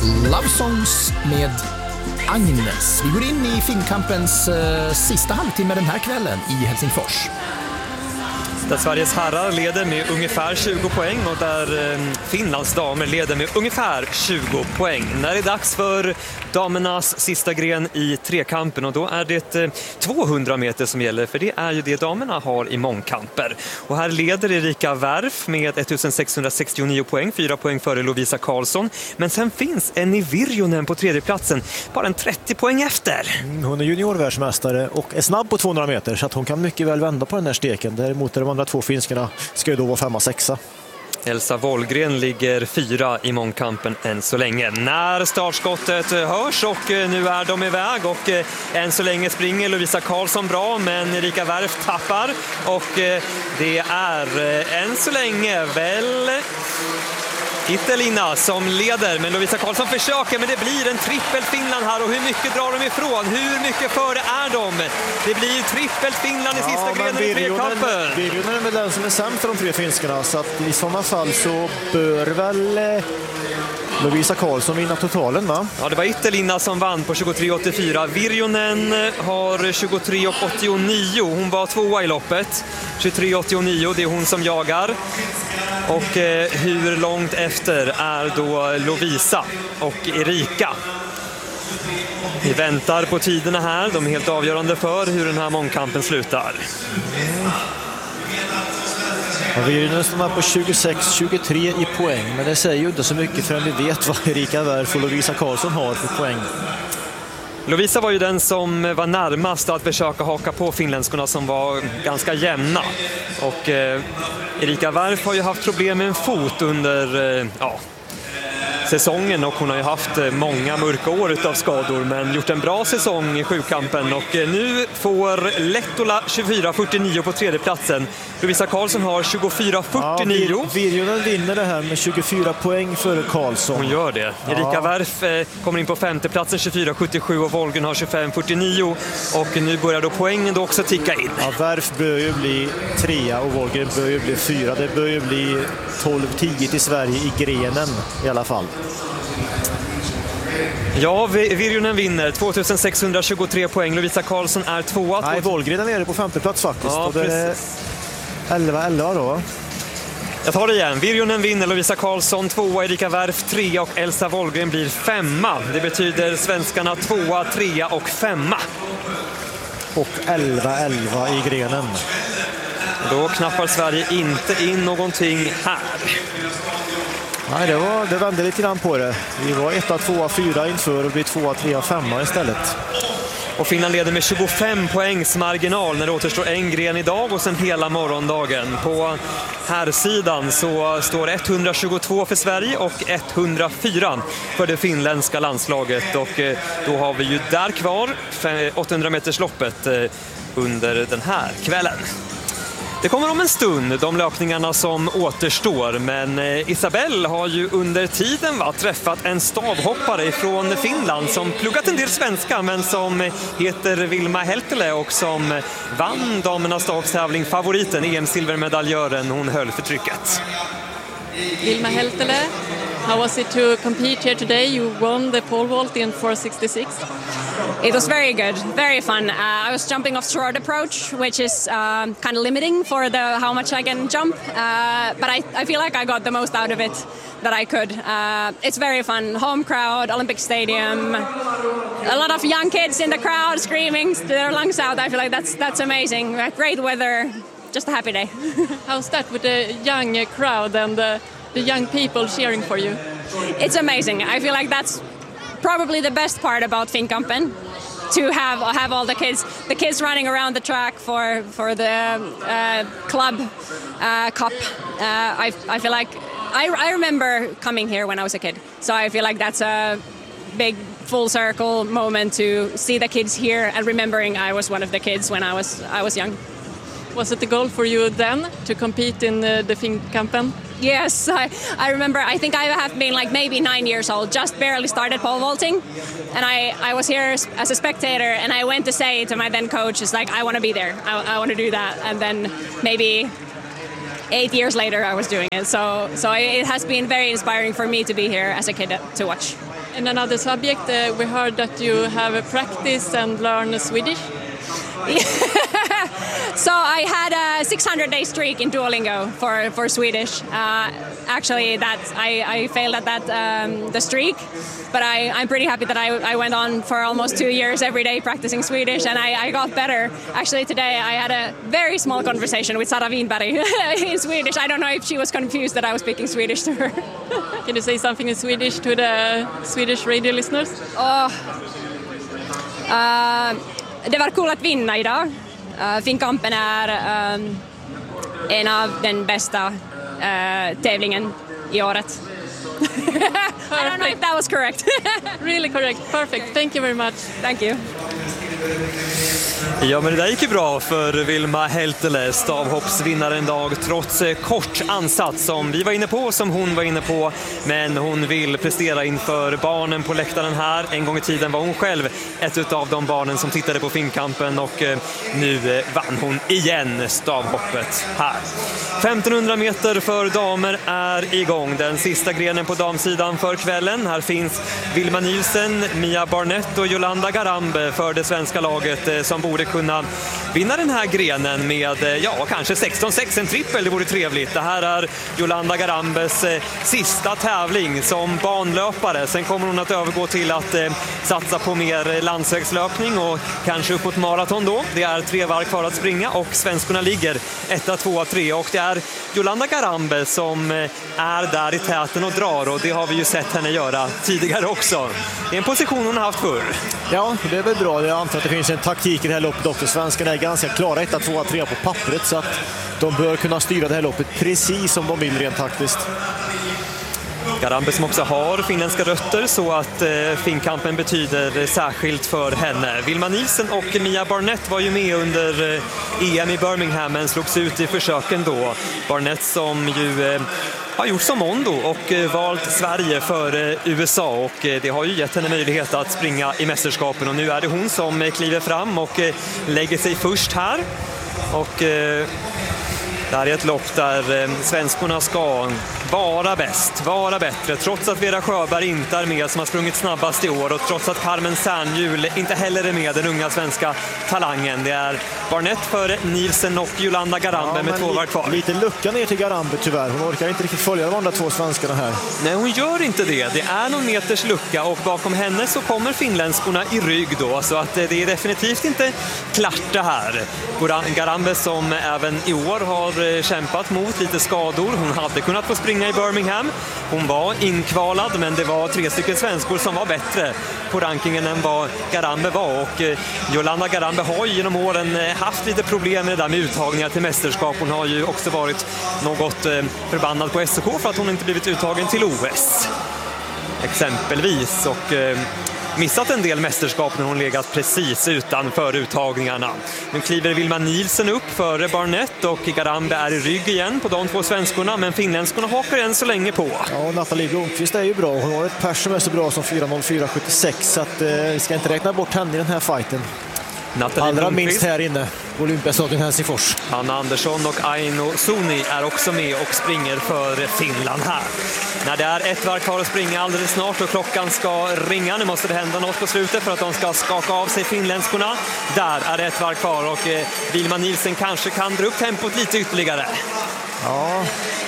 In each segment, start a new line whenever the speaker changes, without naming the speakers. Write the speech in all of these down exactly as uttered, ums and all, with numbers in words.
Love Songs med Agnes. Vi går in i Finnkampens eh, sista halvtimme den här kvällen i Helsingfors.
Där Sveriges herrar leder med ungefär tjugo poäng och där eh, Finlands damer leder med ungefär tjugo poäng. När det är dags för damernas sista gren i trekampen, och då är det eh, tvåhundra meter som gäller, för det är ju det damerna har i mångkamper. Och här leder Erika Wärf med ettusensexhundrasextionio poäng, fyra poäng före Lovisa Karlsson. Men sen finns Enni Virjonen på tredje platsen, bara en trettio poäng efter.
Mm, hon är juniorvärldsmästare och är snabb på tvåhundra meter, så att hon kan mycket väl vända på den här steken. Däremot är de andra två finskarna ska ju då vara femma, sexa.
Elsa Wollgren ligger fyra i mångkampen än så länge. När startskottet hörs och nu är de iväg, och än så länge springer Lovisa Karlsson bra, men Erika Wärf tappar, och det är än så länge väl Ittelina som leder, men Lovisa Karlsson försöker, men det blir en trippel Finland här, och hur mycket drar de ifrån? Hur mycket före är de? Det blir trippel Finland i sista ja, grenen i trekampen.
Virjonen är väl den som är sämst för de tre finskarna, så att i sådana fall så bör väl eh, Lovisa Karlsson vinna totalen, va?
Ja, det var Ittelina som vann på tjugotre åttiofyra. Virjonen har tjugotre åttionio. Hon var tvåa i loppet. tjugotre åttionio, det är hon som jagar. Och eh, hur långt efter är då Lovisa och Erika? Vi väntar på tiderna här. De är helt avgörande för hur den här mångkampen slutar.
Ja, Virjonen står på tjugosex tjugotre i poäng, men det säger ju inte så mycket förrän vi vet vad Erika Wärf och Lovisa Karlsson har för poäng.
Lovisa var ju den som var närmast att försöka haka på finländskorna, som var ganska jämna. Och eh, Erika Wärf har ju haft problem med en fot under eh, ja, säsongen, och hon har ju haft många mörka år utav skador, men gjort en bra säsong i sjukampen, och nu får Lehtola tjugofyra fyrtionio på tredje platsen. Lovisa Karlsson har tjugofyra fyrtionio.
Ja, Virjonen vinner det här med tjugofyra poäng för Karlsson.
Hon gör det. Ja. Erika Wärf eh, kommer in på femte platsen, tjugofyra sjuttiosju, och Wollgren har tjugofem fyrtionio, och nu börjar då poängen då också ticka in.
Ja, Wärf bör ju bli trea och Wollgren bör ju bli fyra. Det bör ju bli tolv tio till Sverige i grenen i alla fall.
Ja, Virjonen vinner tvåtusensexhundratjugotre poäng. Lovisa Karlsson är tvåa.
Nej, Wollgren är nere på femte plats faktiskt.
Ja,
och det är elva elva då.
Jag tar det igen. Virjonen vinner, Lovisa Karlsson tvåa, Erika Wärf trea, och Elsa Wollgren blir femma. Det betyder svenskarna tvåa, trea och femma.
Och elva elva i grenen.
Då knappar Sverige inte in någonting här.
Nej, det, var, det vände lite grann på det. Vi var etta, tvåa, fyra inför och blir tvåa, trea, femma istället.
Och Finland leder med tjugofem poängs marginal när det återstår en gren idag och sen hela morgondagen. På här sidan så står etthundratjugotvå för Sverige och etthundrafyra för det finländska landslaget. Och då har vi ju där kvar åttahundra meters loppet under den här kvällen. Det kommer om en stund, de löpningarna som återstår, men Isabelle har ju under tiden va, träffat en stavhoppare från Finland som pluggat en del svenska, men som heter Vilma Heltele och som vann damernas dagstävling, favoriten, E M-silvermedaljören. Hon höll för trycket.
Vilma Heltele, how was it to compete here today? You won the pole vault in four sixty-six.
It was very good, very fun. Uh, I was jumping off short approach, which is um, kind of limiting for the how much I can jump. Uh, but I, I feel like I got the most out of it that I could. Uh, it's very fun. Home crowd, Olympic Stadium, a lot of young kids in the crowd screaming their lungs out. I feel like that's that's amazing. Great weather, just a happy day.
How's that with the young crowd and the, the young people cheering for you?
It's amazing. I feel like that's probably the best part about Finnkampen, to have have all the kids, the kids running around the track for for the uh, club uh, cup. Uh, I I feel like I I remember coming here when I was a kid, so I feel like that's a big full circle moment to see the kids here and remembering I was one of the kids when I was I was young.
Was it the goal for you then to compete in the, the Finnkampen?
Yes, I, I remember. I think I have been like maybe nine years old, just barely started pole vaulting, and I, I was here as a spectator, and I went to say to my then coach, "Is like I want to be there. I, I want to do that." And then maybe eight years later, I was doing it. So so it has been very inspiring for me to be here as a kid to watch.
And another subject, uh, we heard that you have a practice and learn Swedish.
So I had a six hundred day streak in Duolingo for, for Swedish. Uh, actually, that I, I failed at that um, the streak, but I, I'm pretty happy that I, I went on for almost two years every day practicing Swedish, and I, I got better. Actually, today I had a very small conversation with Sara Winberg in Swedish. I don't know if she was confused that I was speaking Swedish to her.
Can you say something in Swedish to the Swedish radio listeners?
Oh, uh, det var kul att vinna idag. Uh, Finnkampen är um, en av den bästa uh, tävlingen i året. I don't know if that was correct.
Really correct. Perfect. Thank you very much.
Thank you.
Ja, men det där gick ju bra för Vilma Heltele, stavhoppsvinnaren idag, trots kort ansats som vi var inne på, som hon var inne på. Men hon vill prestera inför barnen på läktaren här. En gång i tiden var hon själv ett av de barnen som tittade på Finnkampen, och nu vann hon igen stavhoppet här. femtonhundra meter för damer är igång. Den sista grenen på damsidan för kvällen. Här finns Vilma Nilsen, Mia Barnett och Jolanda Garambe för det svenska laget, som borde kunna vinna den här grenen med, ja, kanske sexton sex, en trippel. Det vore trevligt. Det här är Jolanda Garambes eh, sista tävling som banlöpare. Sen kommer hon att övergå till att eh, satsa på mer landsvägslöpning och kanske uppåt maraton då. Det är tre varv kvar att springa och svenskorna ligger etta, tvåa, tre, och det är Jolanda Garambe som eh, är där i täten och drar, och det har vi ju sett henne göra tidigare också. Det är en position hon har haft förr.
Ja, det är väl bra. Jag antar att det finns en taktik i det här loppet också. Svenskarna är ganska klara etta, tvåa, trea på pappret, så att de bör kunna styra det här loppet precis som de vill rent taktiskt.
Garambe som också har finländska rötter, så att eh, Finnkampen betyder särskilt för henne. Vilma Nilsen och Mia Barnett var ju med under eh, E M i Birmingham, men slogs ut i försöken då. Barnett som ju eh, har gjort som Mondo och eh, valt Sverige för eh, U S A, och eh, det har ju gett henne möjlighet att springa i mästerskapen, och nu är det hon som eh, kliver fram och eh, lägger sig först här. Och eh, det här är ett lopp där eh, svenskorna ska vara bäst, vara bättre, trots att Vera Sjöberg inte är med som har sprungit snabbast i år, och trots att Carmen Särnhjul inte heller är med, den unga svenska talangen. Det är Barnett för Nilsen och Jolanda Garambe, ja, med två var kvar.
Lite lucka ner till Garambe tyvärr. Hon orkar inte riktigt följa de andra två svenskarna här.
Nej, hon gör inte det. Det är någon meters lucka, och bakom henne så kommer finländskorna i rygg då, så att det är definitivt inte klart det här. Garambe som även i år har kämpat mot lite skador. Hon hade kunnat få springa i Birmingham. Hon var inkvalad, men det var tre stycken svenskor som var bättre på rankingen än vad Garambe var, och Jolanda Garambe har ju genom åren haft lite problem med det där med uttagningar till mästerskap. Hon har ju också varit något förbannad på S K för att hon inte blivit uttagen till O S exempelvis, och missat en del mästerskap när hon legat precis utanför uttagningarna. Nu kliver Vilma Nilsen upp före Barnett, och Garambe är i rygg igen på de två svenskorna, men finländskorna hakar än så länge på.
Ja, Nathalie Blomqvist är ju bra. Hon har ett pers som är så bra som fyra noll fyra sjuttiosex, så att, eh, vi ska inte räkna bort henne i den här fighten.
Nathalie
Allra
Blomqvist,
minst här inne på Olympiastadion Helsingfors.
Anna Andersson och Aino Suni är också med och springer för Finland här. När det är ett varv kvar att springa alldeles snart och klockan ska ringa, nu måste det hända något på slutet för att de ska skaka av sig finländskorna. Där är det ett varv kvar, och eh, Vilma Nilsen kanske kan dra upp tempot lite ytterligare.
Ja,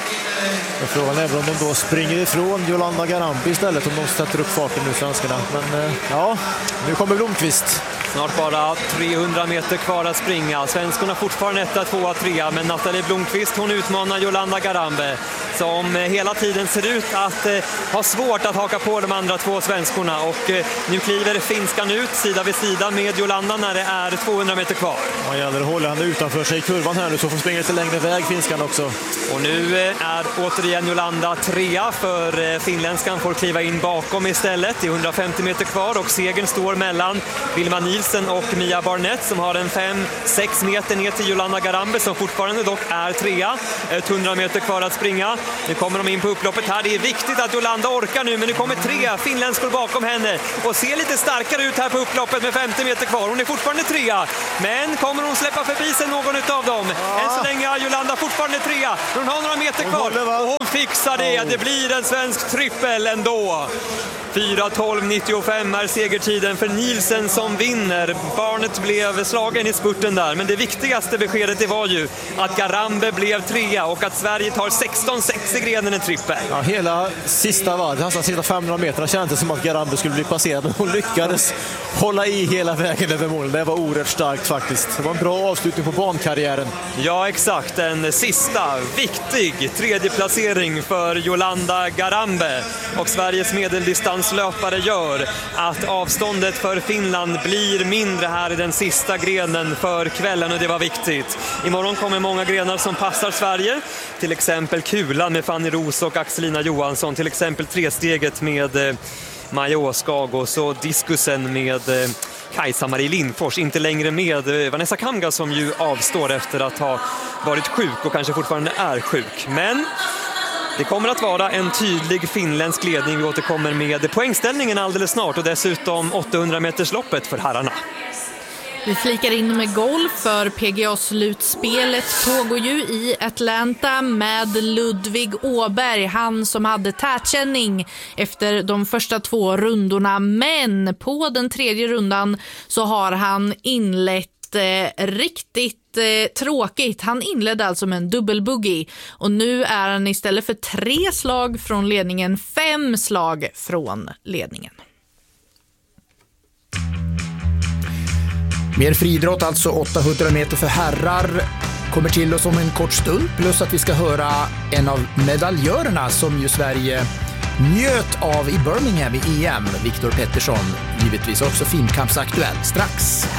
och frågan är om de då springer ifrån Jolanda Garambe istället, om de sätter upp farten nu, svenskarna. Men eh, ja, nu kommer Blomqvist.
Snart bara trehundra meter kvar att springa. Svenskorna fortfarande etta, tvåa, trea, men Nathalie Blomqvist, hon utmanar Jolanda Garambe, som hela tiden ser ut att eh, ha svårt att haka på de andra två svenskorna, och eh, nu kliver finskan ut sida vid sida med Jolanda när det är tvåhundra meter kvar.
Ja, gäller att hålla henne utanför sig i kurvan här nu, så får springa lite längre väg finskan också.
Och nu eh, är återigen Jolanda trea, för eh, finländskan får kliva in bakom istället. Det är hundrafemtio meter kvar, och segern står mellan Vilma Nilsen och Mia Barnett, som har en fem sex meter ner till Jolanda Garambe, som fortfarande dock är trea. hundra meter kvar att springa. Nu kommer de in på upploppet här. Det är viktigt att Jolanda orkar nu, men nu kommer tre finländskor bakom henne och ser lite starkare ut här på upploppet med femtio meter kvar. Hon är fortfarande trea, men kommer hon släppa förbi sig någon av dem? Ja. Än så länge är Jolanda fortfarande trea. Hon har några meter kvar och hon fixar det. Det blir en svensk trippel ändå. fyra tolv nittiofem är segertiden för Nielsen som vinner. Barnet blev slagen i spurten där, men det viktigaste beskedet det var ju att Garambe blev trea och att Sverige tar sexton sex i grenen en trippel.
Ja, hela sista varvet, alltså sista femhundra meter kändes som att Garambe skulle bli passerad, men hon lyckades hålla i hela vägen över mål. Det var oerhört starkt faktiskt. Det var en bra avslutning på bankarriären.
Ja, exakt. En sista viktig tredje placering för Jolanda Garambe, och Sveriges medeldistanslöpare gör att avståndet för Finland blir mindre här i den sista grenen för kvällen, och det var viktigt. Imorgon kommer många grenar som passar Sverige, till exempel kulan med Fanny Ros och Axelina Johansson, till exempel tresteget med eh, Maja Åskag och så diskusen med eh, Kajsa-Marie Lindfors, inte längre med eh, Vanessa Kamga som ju avstår efter att ha varit sjuk och kanske fortfarande är sjuk. Men det kommer att vara en tydlig finländsk ledning. Vi återkommer med poängställningen alldeles snart och dessutom åttahundra meters loppet för herrarna.
Vi flikar in med golf, för P G A-slutspelet pågår ju i Atlanta med Ludvig Åberg, han som hade tätkänning efter de första två rundorna, men på den tredje rundan så har han inlett eh, riktigt eh, tråkigt. Han inledde alltså med en dubbelbuggy och nu är han istället för tre slag från ledningen fem slag från ledningen.
Mer friidrott, alltså åttahundra meter för herrar, kommer till oss om en kort stund. Plus att vi ska höra en av medaljörerna som ju Sverige njöt av i Birmingham i E M, Viktor Pettersson. Givetvis också Finnkampsaktuell strax här.